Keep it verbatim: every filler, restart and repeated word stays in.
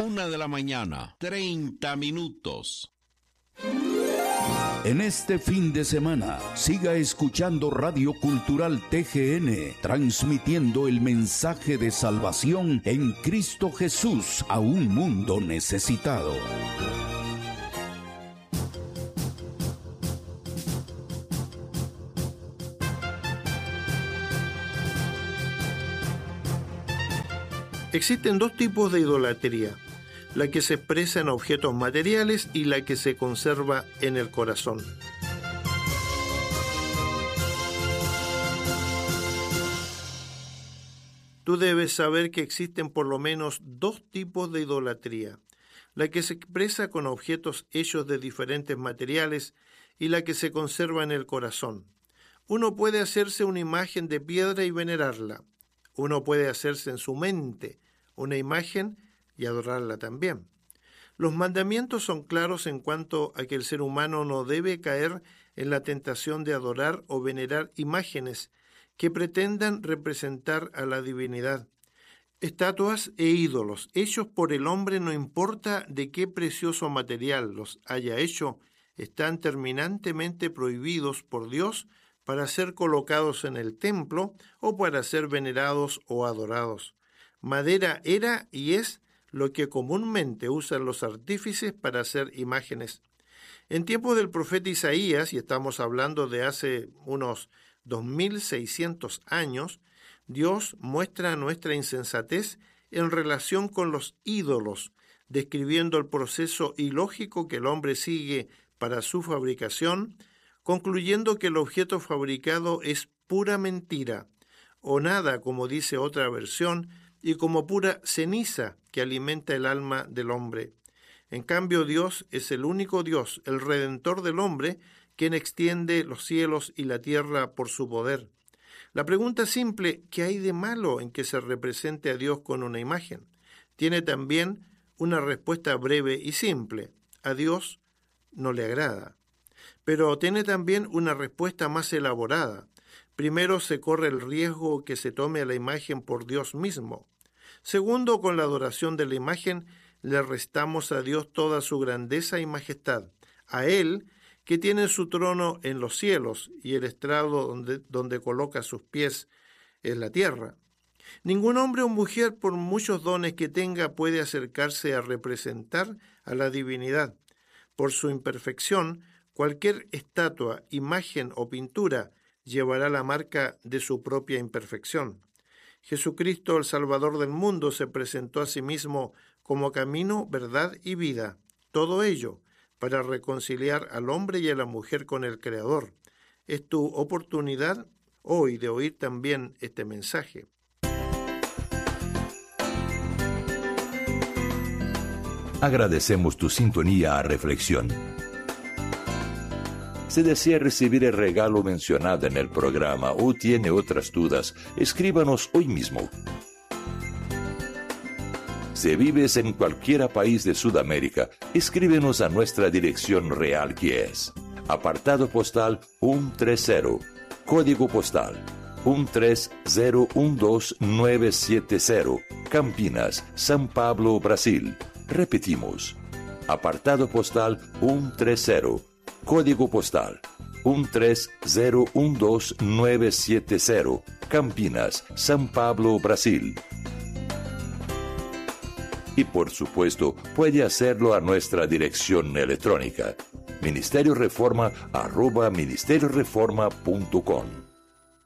Una de la mañana, treinta minutos. En este fin de semana, siga escuchando Radio Cultural T G N, transmitiendo el mensaje de salvación en Cristo Jesús a un mundo necesitado. Existen dos tipos de idolatría, la que se expresa en objetos materiales y la que se conserva en el corazón. Tú debes saber que existen por lo menos dos tipos de idolatría, la que se expresa con objetos hechos de diferentes materiales y la que se conserva en el corazón. Uno puede hacerse una imagen de piedra y venerarla. Uno puede hacerse en su mente una imagen y adorarla también. Los mandamientos son claros en cuanto a que el ser humano no debe caer en la tentación de adorar o venerar imágenes que pretendan representar a la divinidad. Estatuas e ídolos hechos por el hombre, no importa de qué precioso material los haya hecho, están terminantemente prohibidos por Dios para ser colocados en el templo o para ser venerados o adorados. Madera era y es lo que comúnmente usan los artífices para hacer imágenes. En tiempos del profeta Isaías, y estamos hablando de hace unos dos mil seiscientos años, Dios muestra nuestra insensatez en relación con los ídolos, describiendo el proceso ilógico que el hombre sigue para su fabricación, concluyendo que el objeto fabricado es pura mentira, o nada, como dice otra versión, y como pura ceniza que alimenta el alma del hombre. En cambio, Dios es el único Dios, el Redentor del hombre, quien extiende los cielos y la tierra por su poder. La pregunta simple, ¿qué hay de malo en que se represente a Dios con una imagen?, tiene también una respuesta breve y simple: a Dios no le agrada. Pero tiene también una respuesta más elaborada. Primero, se corre el riesgo que se tome a la imagen por Dios mismo. Segundo, con la adoración de la imagen le restamos a Dios toda su grandeza y majestad, a Él que tiene su trono en los cielos y el estrado donde, donde coloca sus pies en la tierra. Ningún hombre o mujer, por muchos dones que tenga, puede acercarse a representar a la divinidad. Por su imperfección, cualquier estatua, imagen o pintura llevará la marca de su propia imperfección. Jesucristo, el Salvador del mundo, se presentó a sí mismo como camino, verdad y vida. Todo ello para reconciliar al hombre y a la mujer con el Creador. Es tu oportunidad hoy de oír también este mensaje. Agradecemos tu sintonía a Reflexión. Si desea recibir el regalo mencionado en el programa o tiene otras dudas, escríbanos hoy mismo. Si vives en cualquier país de Sudamérica, escríbenos a nuestra dirección real, que es apartado postal ciento treinta, código postal uno tres cero uno dos nueve siete cero, Campinas, São Paulo, Brasil. Repetimos, apartado postal ciento treinta, código postal uno tres cero uno dos nueve siete cero, Campinas, São Paulo, Brasil. Y por supuesto, puede hacerlo a nuestra dirección electrónica, ministerio reforma arroba ministerio reforma punto com.